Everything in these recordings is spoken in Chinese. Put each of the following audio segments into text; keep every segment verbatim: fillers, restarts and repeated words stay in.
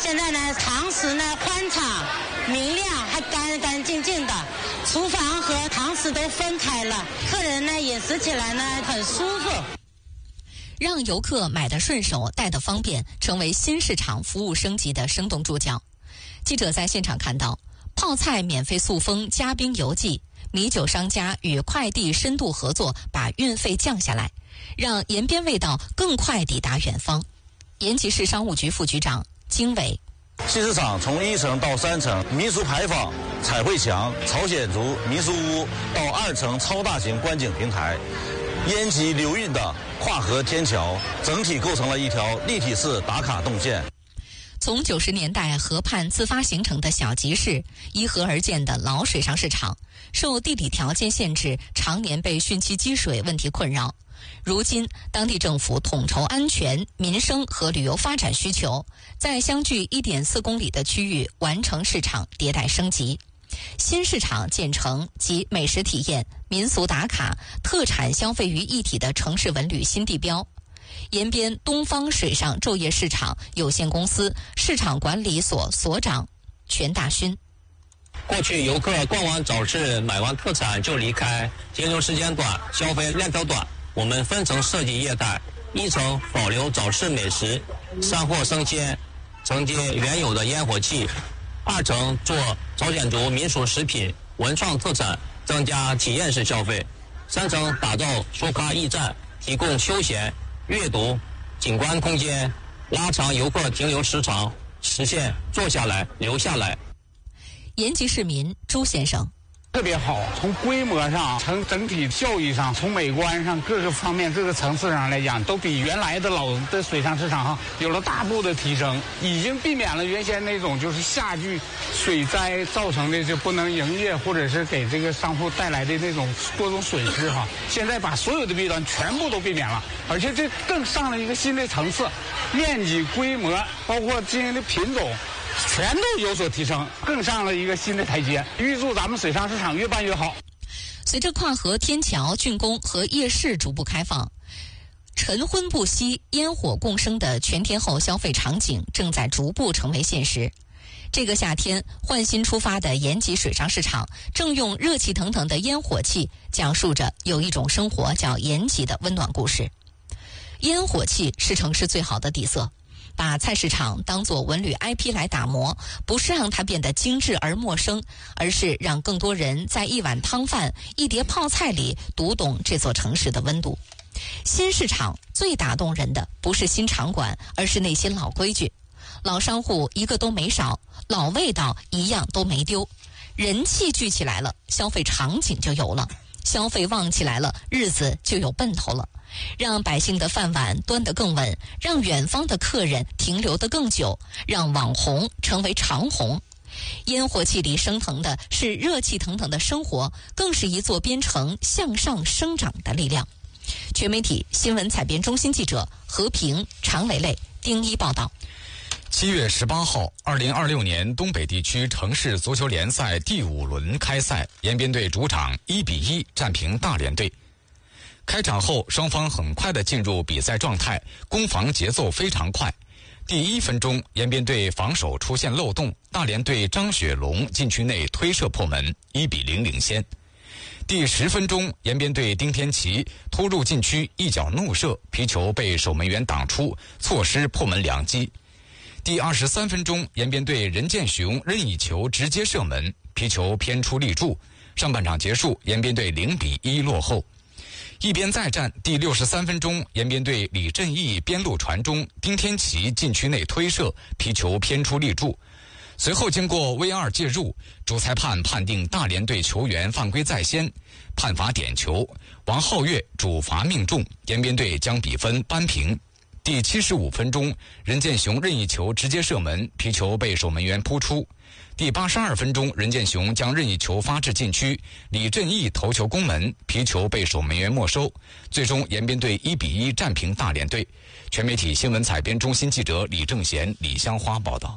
现在呢，堂食呢宽敞、明亮，还干干净净的，厨房和堂食都分开了，客人呢饮食起来呢很舒服。 让游客买得顺手、带得方便，成为新市场服务升级的生动注脚。记者在现场看到，泡菜免费塑封、加冰邮寄，米酒商家与快递深度合作，把运费降下来，让延边味道更快抵达远方。延吉市商务局副局长经纬。 新市场从一层到三层民俗牌坊、彩绘墙、朝鲜族民俗屋到二层超大型观景平台，延吉流运的跨河天桥，整体构成了一条立体式打卡动线。 从九十年代河畔自发形成的小集市，依河而建的老水上市场，受地理条件限制，常年被汛期积水问题困扰。如今，当地政府统筹安全、民生和旅游发展需求，在相距 一点四公里的区域完成市场迭代升级。新市场建成集美食体验、民俗打卡、特产消费于一体的城市文旅新地标。延边东方水上昼夜市场有限公司市场管理所所长全大勋。 过去游客逛完早市买完特产就离开，停留时间短，消费量较短。我们分层设计业态，一层保留早市美食、山货生鲜，承接原有的烟火气；二层做朝鲜族民俗食品、文创特产，增加体验式消费；三层打造书咖驿站，提供休闲、阅读、景观空间，拉长游客停留时长，实现坐下来留下来。 延吉市民朱先生。 特别好，从规模上、从整体效益上、从美观上各个方面、各个层次上来讲，都比原来的老的水上市场哈有了大步的提升，已经避免了原先那种就是夏季水灾造成的就不能营业，或者是给这个商户带来的那种多种损失哈。现在把所有的弊端全部都避免了，而且这更上了一个新的层次，面积、规模，包括经营的品种。全都有所提升，更上了一个新的台阶。预祝咱们水上市场越办越好。 随着跨河天桥竣工和夜市逐步开放，晨昏不息、烟火共生的全天候消费场景正在逐步成为现实。这个夏天，焕新出发的延吉水上市场正用热气腾腾的烟火气，讲述着有一种生活叫延吉的温暖故事。烟火气是城市最好的底色。把菜市场当作文旅 I P 来打磨，不是让它变得精致而陌生，而是让更多人在一碗汤饭、一碟泡菜里读懂这座城市的温度。新市场最打动人的不是新场馆，而是那些老规矩。老商户一个都没少，老味道一样都没丢。人气聚起来了，消费场景就有了，消费旺起来了，日子就有奔头了。让百姓的饭碗端得更稳，让远方的客人停留得更久，让网红成为长红。烟火气里升腾的是热气腾腾的生活，更是一座边城向上生长的力量。全媒体新闻采编中心记者何平、常磊磊、丁一报道。 七月十八号，二零二六年东北地区城市足球联赛第五轮开赛，延边队主场一比一战平大连队。开场后，双方很快地进入比赛状态，攻防节奏非常快。第一分钟，延边队防守出现漏洞，大连队张雪龙禁区内推射破门，一比零领先。第十分钟，延边队丁天琪突入禁区，一脚怒射，皮球被守门员挡出，错失破门良机。第二十三分钟，延边队任建雄任意球直接射门，皮球偏出立柱。上半场结束，延边队零比一落后。一边再战，第六十三分钟，延边队李振义边路传中，丁天琪禁区内推射，皮球偏出立柱。随后经过 V 二 介入，主裁判判定大连队球员犯规在先，判罚点球，王皓月主罚命中，延边队将比分扳平。第七十五分钟，任建雄任意球直接射门，皮球被守门员扑出。第八十二分钟，任建雄将任意球发至禁区，李振义头球攻门，皮球被守门员没收。最终，延边队一比一战平大连队。全媒体新闻采编中心记者李正贤、李香花报道。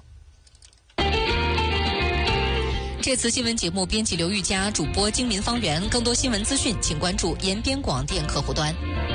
这次新闻节目编辑刘玉佳，主播金民方圆。更多新闻资讯，请关注延边广电客户端。